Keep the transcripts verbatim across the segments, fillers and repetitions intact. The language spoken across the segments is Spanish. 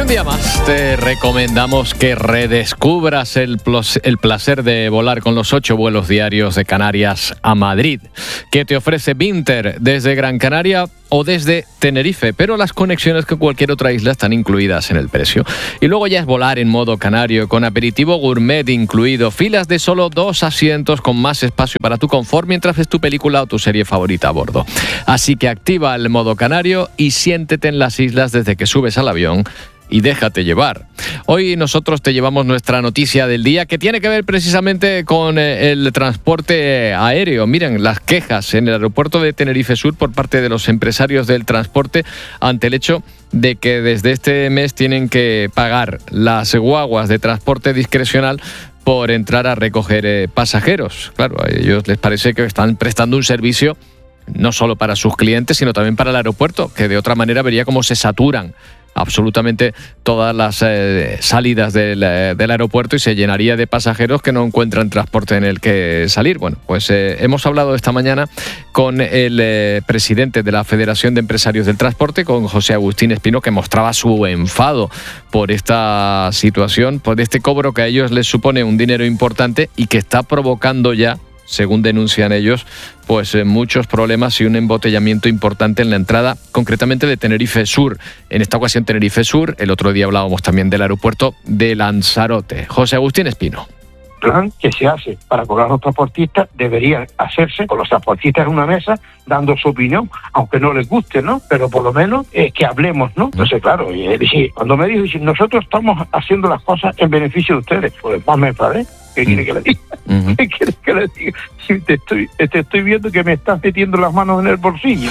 un día más te recomendamos que redescubras el, plos, el placer de volar con los ocho vuelos diarios de Canarias a Madrid, que te ofrece Binter desde Gran Canaria o desde Tenerife, pero las conexiones con cualquier otra isla están incluidas en el precio. Y luego ya es volar en modo canario, con aperitivo gourmet incluido, filas de solo dos asientos con más espacio para tu confort mientras ves tu película o tu serie favorita a bordo. Así que activa el modo canario y siéntete en las islas desde que subes al avión y déjate llevar. Hoy nosotros te llevamos nuestra noticia del día, que tiene que ver precisamente con el transporte aéreo. Miren, las quejas en el aeropuerto de Tenerife Sur por parte de los empresarios del transporte ante el hecho de que desde este mes tienen que pagar las guaguas de transporte discrecional por entrar a recoger eh, pasajeros. Claro, a ellos les parece que están prestando un servicio no solo para sus clientes, sino también para el aeropuerto, que de otra manera vería cómo se saturan absolutamente todas las eh, salidas del, eh, del aeropuerto y se llenaría de pasajeros que no encuentran transporte en el que salir. Bueno, pues eh, hemos hablado esta mañana con el eh, presidente de la Federación de Empresarios del Transporte, con José Agustín Espino, que mostraba su enfado por esta situación, por este cobro que a ellos les supone un dinero importante y que está provocando ya, según denuncian ellos, pues eh, muchos problemas y un embotellamiento importante en la entrada, concretamente de Tenerife Sur. En esta ocasión Tenerife Sur, el otro día hablábamos también del aeropuerto de Lanzarote. José Agustín Espino. El plan que se hace para cobrar a los transportistas debería hacerse con los transportistas en una mesa dando su opinión, aunque no les guste, ¿no? Pero por lo menos eh, que hablemos, ¿no? Entonces, claro, y, y, cuando me dijo, nosotros estamos haciendo las cosas en beneficio de ustedes, pues más me enfadé. ¿Qué quiere que le diga? Uh-huh. ¿Qué quiere que le diga? Si te estoy, te estoy viendo que me estás metiendo las manos en el bolsillo.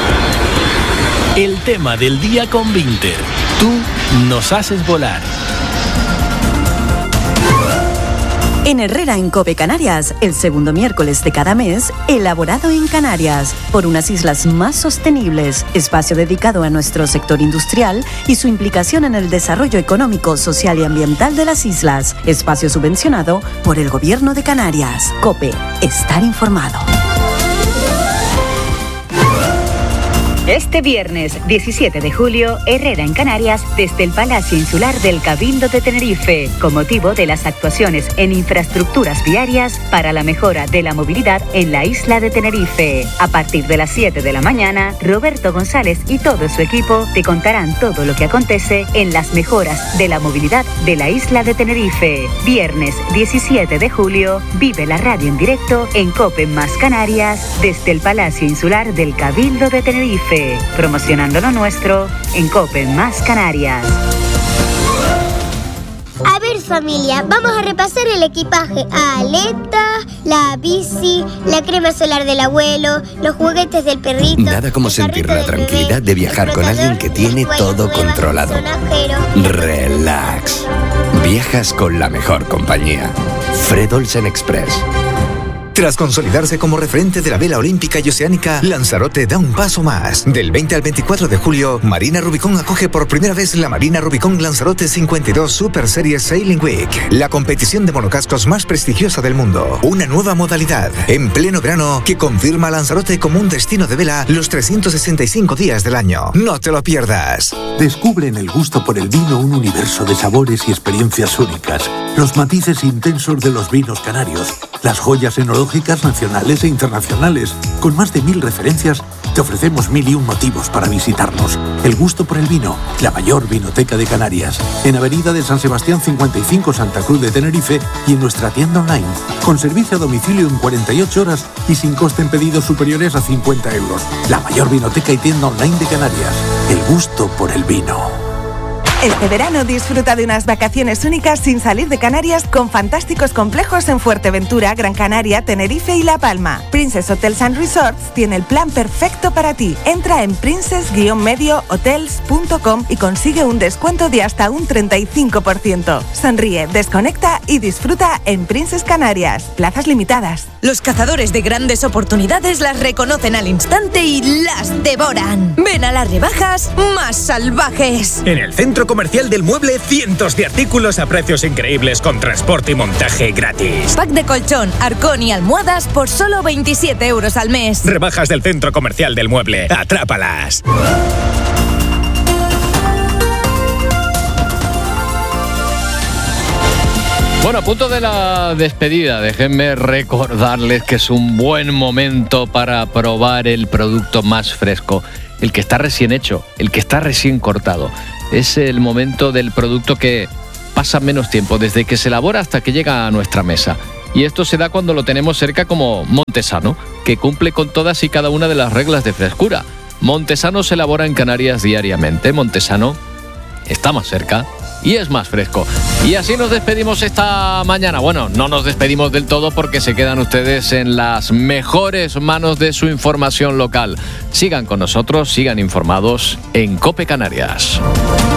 El tema del día con Binter. Tú nos haces volar. En Herrera en Cope Canarias, el segundo miércoles de cada mes, elaborado en Canarias, por unas islas más sostenibles, espacio dedicado a nuestro sector industrial y su implicación en el desarrollo económico, social y ambiental de las islas, espacio subvencionado por el Gobierno de Canarias. Cope, estar informado. Este viernes diecisiete de julio, Herrera en Canarias, desde el Palacio Insular del Cabildo de Tenerife, con motivo de las actuaciones en infraestructuras viarias para la mejora de la movilidad en la isla de Tenerife. A partir de las siete de la mañana, Roberto González y todo su equipo te contarán todo lo que acontece en las mejoras de la movilidad de la isla de Tenerife. Viernes diecisiete de julio, vive la radio en directo en Cope Más Canarias, desde el Palacio Insular del Cabildo de Tenerife, promocionando lo nuestro en Cope Más Canarias. A ver, familia, vamos a repasar el equipaje: aleta, la bici, la crema solar del abuelo, los juguetes del perrito. Nada como sentir la tranquilidad de viajar con alguien que tiene todo controlado. Relax. Viajas con la mejor compañía. Fred Olsen Express. Tras consolidarse como referente de la vela olímpica y oceánica, Lanzarote da un paso más. Del veinte al veinticuatro de julio, Marina Rubicón acoge por primera vez la Marina Rubicón Lanzarote cincuenta y dos Super Series Sailing Week, la competición de monocascos más prestigiosa del mundo. Una nueva modalidad, en pleno verano, que confirma a Lanzarote como un destino de vela los trescientos sesenta y cinco días del año. No te lo pierdas. Descubre en el gusto por el vino un universo de sabores y experiencias únicas. Los matices intensos de los vinos canarios, las joyas enológicas nacionales e internacionales. Con más de mil referencias, te ofrecemos mil y un motivos para visitarnos. El gusto por el vino, la mayor vinoteca de Canarias. En Avenida de San Sebastián cincuenta y cinco, Santa Cruz de Tenerife, y en nuestra tienda online, con servicio a domicilio en cuarenta y ocho horas y sin coste en pedidos superiores a cincuenta euros. La mayor vinoteca y tienda online de Canarias. El gusto por el vino. Este verano disfruta de unas vacaciones únicas sin salir de Canarias con fantásticos complejos en Fuerteventura, Gran Canaria, Tenerife y La Palma. Princess Hotels and Resorts tiene el plan perfecto para ti. Entra en princess guion medio hotels punto com y consigue un descuento de hasta un treinta y cinco por ciento. Sonríe, desconecta y disfruta en Princess Canarias. Plazas limitadas. Los cazadores de grandes oportunidades las reconocen al instante y las devoran. Ven a las rebajas más salvajes. En el Centro Comercial del Mueble, cientos de artículos a precios increíbles con transporte y montaje gratis. Pack de colchón, arcón y almohadas por solo veintisiete euros al mes. Rebajas del Centro Comercial del Mueble. ¡Atrápalas! Bueno, a punto de la despedida, déjenme recordarles que es un buen momento para probar el producto más fresco, el que está recién hecho, el que está recién cortado. Es el momento del producto que pasa menos tiempo, desde que se elabora hasta que llega a nuestra mesa. Y esto se da cuando lo tenemos cerca, como Montesano, que cumple con todas y cada una de las reglas de frescura. Montesano se elabora en Canarias diariamente. Montesano está más cerca y es más fresco. Y así nos despedimos esta mañana. Bueno, no nos despedimos del todo porque se quedan ustedes en las mejores manos de su información local. Sigan con nosotros, sigan informados en COPE Canarias.